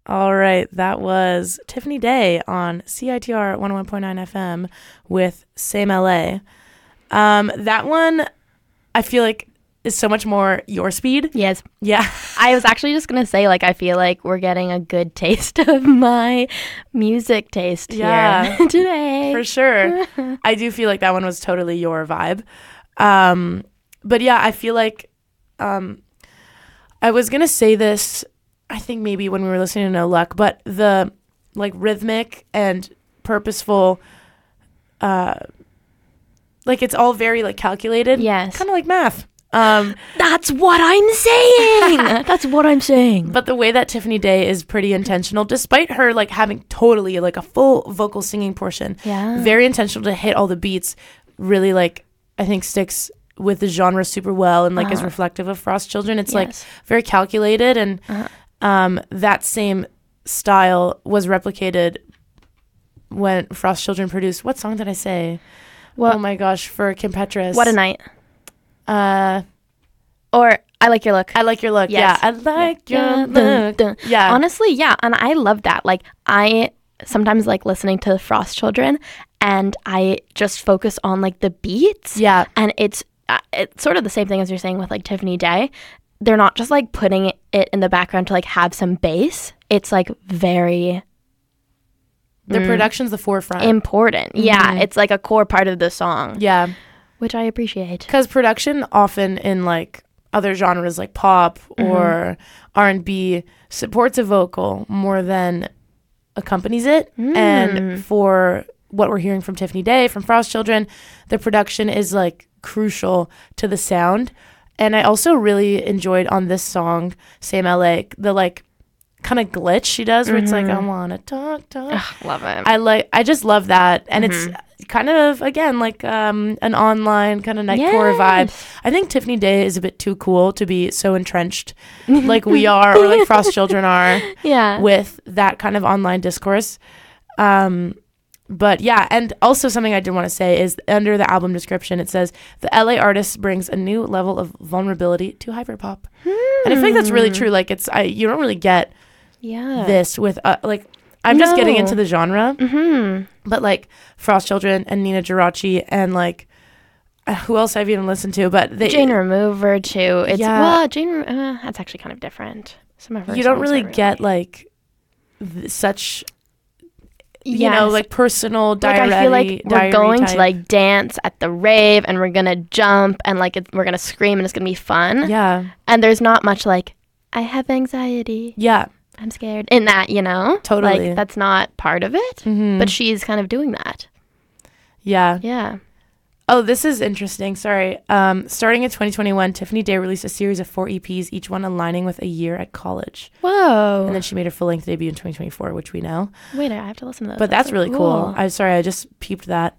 All right, that was Tiffany Day on CITR 101.9 FM with Same LA. That one, I feel like, is so much more your speed. Yes. Yeah. I was actually just going to say, like, I feel like we're getting a good taste of my music taste here today. For sure. I do feel like that one was totally your vibe. But yeah, I feel like I was going to say this, I think maybe when we were listening to No Luck, but the like rhythmic and purposeful, like it's all very like calculated. Yes. Kind of like math. That's what I'm saying. That's what I'm saying. But the way that Tiffany Day is pretty intentional, despite her like having totally like a full vocal singing portion. Yeah. Very intentional to hit all the beats. Really like I think sticks with the genre super well and like is reflective of Frost Children. It's like very calculated and that same style was replicated when Frost Children produced. What song did I say? What? Oh my gosh, for Kim Petras. What a Night. Or I Like Your Look. I Like Your Look. Yes. Yeah, I like your look. Dun, dun. Yeah. Honestly, yeah. And I love that. Like, I sometimes like listening to Frost Children and I just focus on like the beats. Yeah. And it's sort of the same thing as you're saying with like Tiffany Day. They're not just like putting it in the background to like have some bass. It's like very The production's the forefront. important. Yeah. It's like a core part of the song. Yeah. Which I appreciate. Because production often in like other genres like pop or R&B supports a vocal more than accompanies it. And for what we're hearing from Tiffany Day, from Frost Children, the production is like crucial to the sound. And I also really enjoyed on this song, Same LA, the like kind of glitch she does where it's like, I want to talk. Ugh, love it. I just love that. And it's kind of, again, like an online kind of nightcore vibe. I think Tiffany Day is a bit too cool to be so entrenched like we are or like Frost Children are with that kind of online discourse. But yeah, and also something I did want to say is under the album description, it says, the LA artist brings a new level of vulnerability to hyperpop. And I think that's really true. Like you don't really get this with like, I'm just getting into the genre, but like Frost Children and Nina Geraci and like who else I've even listened to, but Jane Remover too. It's well, Jane. That's actually kind of different. Some of her you don't really get like such, you know, like personal diary. Like I feel like we're going type. To like dance at the rave and we're gonna jump and like we're gonna scream and it's gonna be fun. Yeah, and there's not much like I have anxiety. Yeah. I'm scared in that, you know? Totally. Like, that's not part of it, but she's kind of doing that. Yeah. Yeah. Oh, this is interesting. Sorry. Starting in 2021, Tiffany Day released a series of 4 EPs, each one aligning with a year at college. Whoa. And then she made her full-length debut in 2024, which we know. Wait, I have to listen to those. But that's really cool. I'm sorry, I just peeped that.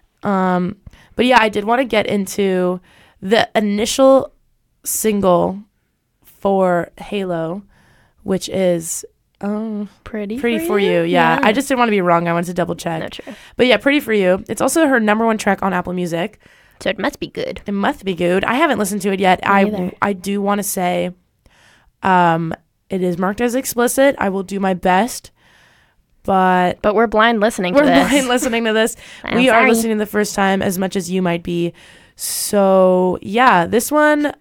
But yeah, I did want to get into the initial single for Halo, which is Pretty for you. Yeah. I just didn't want to be wrong. I wanted to double check. No, true. But yeah, Pretty for You. It's also her #1 track on Apple Music. So it must be good. It must be good. I haven't listened to it yet. I do want to say it is marked as explicit. I will do my best. But we're blind listening to this. We're blind listening to this. We are listening the first time as much as you might be. So yeah, this one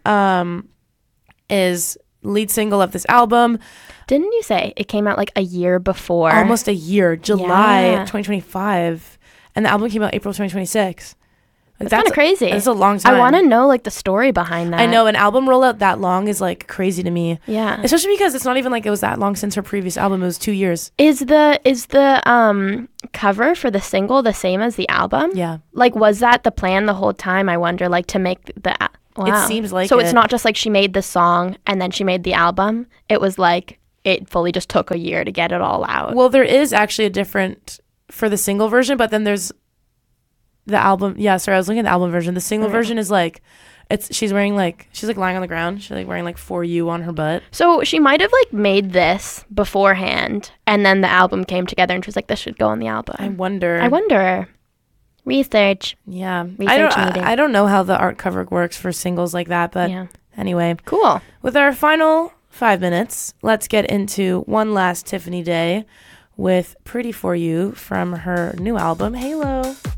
is lead single of this album. Didn't you say it came out like a year before? Almost a year, July 2025, and the album came out April 2026. Like, that's kind of crazy. That's a long time. I want to know like the story behind that. I know an album rollout that long is like crazy to me. Yeah, especially because it's not even like it was that long since her previous album. It was 2 years. Is the cover for the single the same as the album? Yeah. Like, was that the plan the whole time? I wonder. Like to make the. Wow. It seems like so. It's not just like she made the song and then she made the album. It was like it fully just took a year to get it all out. Well, there is actually a different for the single version, but then there's the album. Yeah, sorry, I was looking at the album version. The single version is like she's lying on the ground. She's like wearing like For You on her butt. So she might have like made this beforehand, and then the album came together, and she was like, "This should go on the album." I wonder. Research. Yeah. Research I don't know how the art cover works for singles like that, but anyway. Cool. With our final 5 minutes, let's get into one last Tiffany Day with Pretty For You from her new album, Halo.